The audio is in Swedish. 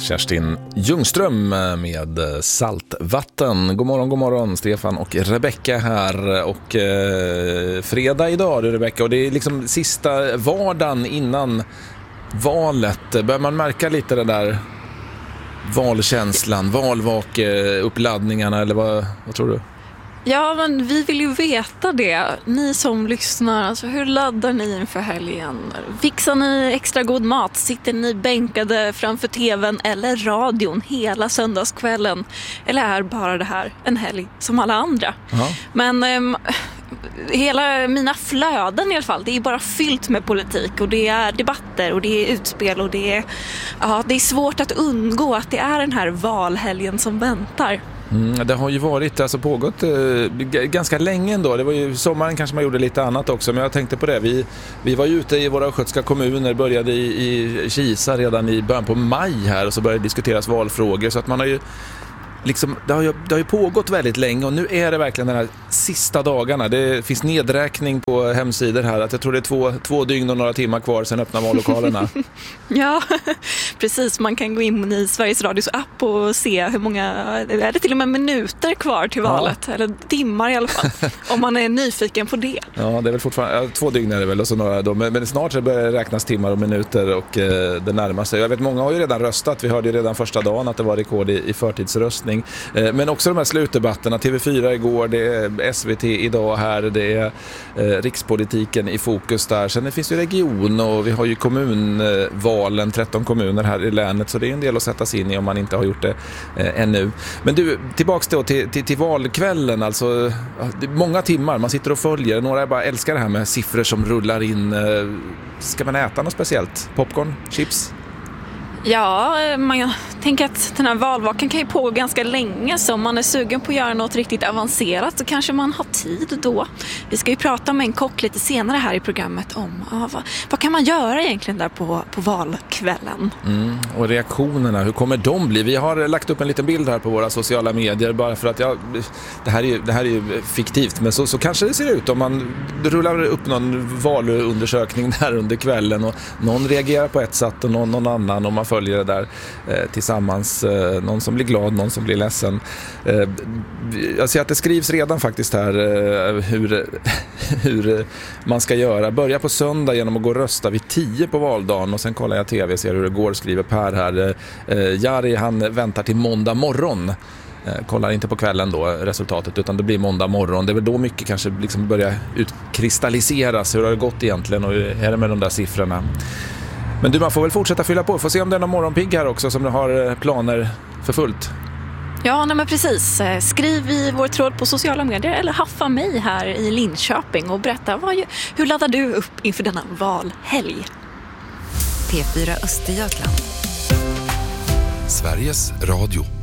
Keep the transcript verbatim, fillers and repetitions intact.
Kerstin Ljungström med Saltvatten. God morgon, god morgon. Stefan och Rebecka här. Och eh, fredag idag, du Rebecka. Och det är liksom sista vardagen innan valet. Börjar man märka lite det där valkänslan, valvakeuppladdningarna eller vad, vad tror du? Ja, men vi vill ju veta det. Ni som lyssnar, alltså, hur laddar ni inför helgen? Fixar ni extra god mat? Sitter ni bänkade framför tvn eller radion hela söndagskvällen? Eller är bara det här en helg som alla andra? Uh-huh. Men um, hela mina flöden i alla fall, det är bara fyllt med politik. Och det är debatter och det är utspel och det är, ja, det är svårt att undgå att det är den här valhelgen som väntar. Mm, det har ju varit, alltså pågått eh, g- ganska länge ändå. Det var ju sommaren kanske man gjorde lite annat också. Men jag tänkte på det, vi, vi var ute i våra östgötska kommuner, började i, i Kisa redan i början på maj här. Och så började diskuteras valfrågor. Så att man har ju liksom, det har ju, det har ju pågått väldigt länge. Och nu är det verkligen den här sista dagarna. Det finns nedräkning på hemsidor här att jag tror det är två, två dygn och några timmar kvar sen öppnar vallokalerna. Ja, precis. Man kan gå in i Sveriges Radios app och se hur många, är det till och med minuter kvar till valet? Ja. Eller timmar i alla fall, om man är nyfiken på det. Ja, det är väl fortfarande, ja, två dygn är det väl och så några då. Men, men snart så börjar det räknas timmar och minuter och eh, det närmar sig. Jag vet, många har ju redan röstat. Vi hörde ju redan första dagen att det var rekord i, i förtidsröstning. Eh, men också de här slutdebatterna, T V fyra igår, det är S V T idag här, det är eh, rikspolitiken i fokus där. Sen det finns ju region och vi har ju kommunvalen, tretton kommuner här i länet, så det är en del att sätta sig in i om man inte har gjort det eh, ännu. Men du, tillbaks då till, till, till valkvällen, alltså det är många timmar, man sitter och följer. Några bara älskar det här med siffror som rullar in. Eh, ska man äta något speciellt? Popcorn? Chips? Ja, man tänker att den här valvakan kan ju pågå ganska länge, så om man är sugen på att göra något riktigt avancerat så kanske man har tid då. Vi ska ju prata med en kock lite senare här i programmet om ja, vad, vad kan man göra egentligen där på, på valkvällen. Mm, och reaktionerna, hur kommer de bli? Vi har lagt upp en liten bild här på våra sociala medier bara för att ja, det, här är ju, det här är ju fiktivt, men så, så kanske det ser ut om man rullar upp någon valundersökning där under kvällen och någon reagerar på ett sätt och någon, någon annan och man följer det där eh, tillsammans. Eh, någon som blir glad, någon som blir ledsen. Eh, jag ser att det skrivs redan faktiskt här eh, hur, hur man ska göra. Börja på söndag genom att gå och rösta vid tio på valdagen och sen kollar jag tv och ser hur det går, skriver Per här. Eh, Jari, han väntar till måndag morgon. Eh, kollar inte på kvällen då resultatet, utan det blir måndag morgon. Det är väl då mycket kanske liksom börjar utkristalliseras. Hur har det gått egentligen och hur är det med de där siffrorna? Men du, man får väl fortsätta fylla på. Får se om det är någon morgonpigg här också som du har planer för fullt. Ja, nej men precis. Skriv i vår tråd på sociala medier eller haffa mig här i Linköping och berätta vad, hur laddar du upp inför denna valhelg? P fyra Östergötland. Sveriges Radio.